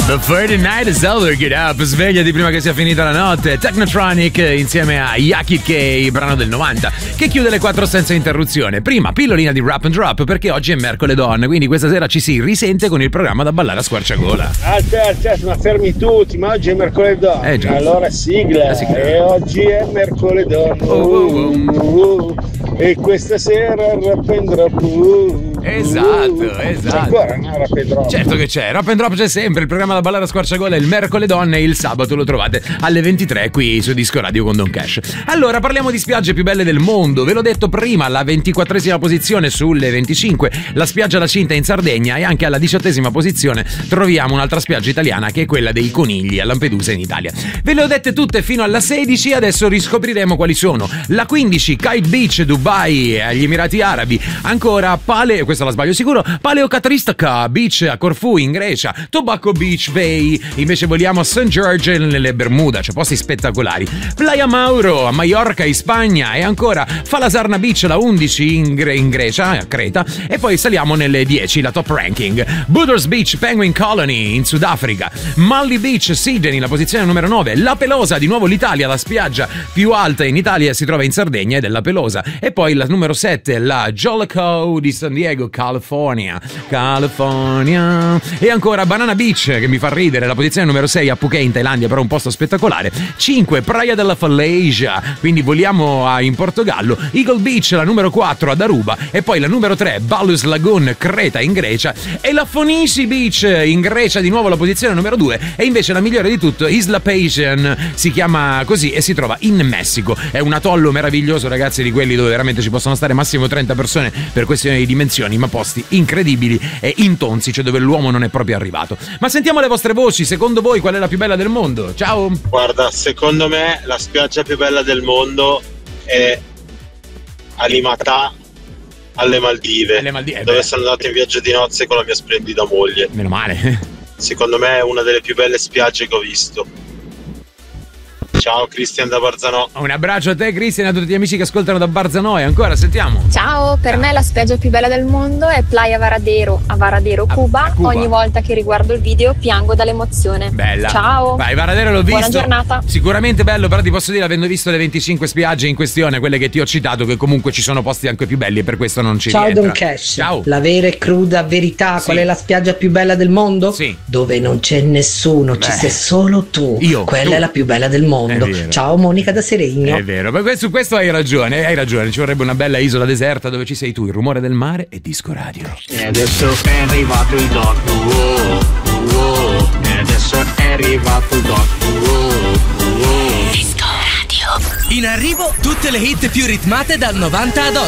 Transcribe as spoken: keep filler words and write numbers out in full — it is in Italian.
The Friday night is over, get up, svegliati prima che sia finita la notte. Technotronic insieme a Yaki K, brano del novanta, che chiude le quattro senza interruzione. Prima, pillolina di Rap and Drop, perché oggi è Mercoledon, quindi questa sera ci si risente con il programma da ballare a squarciagola. Aspetta, aspetta, ma fermi tutti, ma oggi è Mercoledon. Eh, già. Allora sigla, sigla. E oggi è Mercoledon. Oh, oh, oh. Uh, e questa sera Rap and Drop. Uh, Esatto, esatto. C'è ancora, no? Rap and Drop. Certo che c'è, Rap and Drop c'è sempre, il programma da ballare a squarciagola il Mercoledon e il sabato lo trovate alle ventitré qui su Disco Radio con Don Cash. Allora, parliamo di spiagge più belle del mondo. Ve l'ho detto prima, la ventiquattresima posizione sulle venticinque, la spiaggia La Cinta in Sardegna, e anche alla diciottesima posizione troviamo un'altra spiaggia italiana che è quella dei Conigli a Lampedusa in Italia. Ve le ho dette tutte fino alla sedici, adesso riscopriremo quali sono. La quindici, Kite Beach, Dubai, agli Emirati Arabi. Ancora Pale, questa la sbaglio sicuro, Paleokatristaka Beach a Corfù in Grecia, Tobacco Beach Bay, invece vogliamo a Saint George nelle Bermuda, cioè posti spettacolari. Playa Mauro a Maiorca in Spagna, e ancora Falasarna Beach, la undici in, Gre- in Grecia, a Creta, e poi saliamo nelle dieci, la top ranking. Butters Beach, Penguin Colony in Sudafrica, Mully Beach, Sydney, la posizione numero nove, La Pelosa, di nuovo l'Italia, la spiaggia più alta in Italia si trova in Sardegna ed è La Pelosa, e poi la numero sette, la Jolico di San Diego, California, California, e ancora Banana Beach, che mi fa ridere, la posizione numero sei a Phuket in Thailandia, però un posto spettacolare. cinque, Praia della Falaisia, quindi voliamo a, in Portogallo, Eagle Beach, la numero quattro ad Aruba, e poi la numero tre, Ballus Lagoon, Creta in Grecia, e la Fonisi Beach in Grecia, di nuovo la posizione numero due, e invece la migliore di tutto, Isla Pasian, si chiama così e si trova in Messico. È un atollo meraviglioso, ragazzi, di quelli dove veramente ci possono stare massimo trenta persone per questione di dimensioni, ma posti incredibili e intonsi, cioè dove l'uomo non è proprio arrivato. Ma sentiamo le vostre voci, secondo voi qual è la più bella del mondo? Ciao! Guarda, secondo me la spiaggia più bella del mondo è Alimatà alle Maldive, alle Maldive dove beh. sono andato in viaggio di nozze con la mia splendida moglie. Meno male. Secondo me è una delle più belle spiagge che ho visto. Ciao Cristian da Barzanò. Un abbraccio a te, Cristian, e a tutti gli amici che ascoltano da Barzanò. E ancora sentiamo. Ciao, per me la spiaggia più bella del mondo è Playa Varadero a Varadero, Cuba. A Cuba. Ogni volta che riguardo il video piango dall'emozione. Bella. Ciao. Vai, Varadero l'ho visto. Buona giornata. Sicuramente bello, però ti posso dire, avendo visto le venticinque spiagge in questione, quelle che ti ho citato, che comunque ci sono posti anche più belli e per questo non ci Ciao rientra. Don Cash. Ciao. La vera e cruda verità, Sì. qual è la spiaggia più bella del mondo? Sì. Dove non c'è nessuno, ci Beh. sei solo tu. Io, Quella tu. è la più bella del mondo. È vero. Ciao Monica da Seregno. È vero, ma su questo hai ragione, hai ragione, ci vorrebbe una bella isola deserta dove ci sei tu, il rumore del mare e Disco Radio. E adesso è arrivato il doc, oh, oh, e adesso è arrivato il doc, oh, oh. Disco Radio. In arrivo tutte le hit più ritmate dal novanta ad oggi.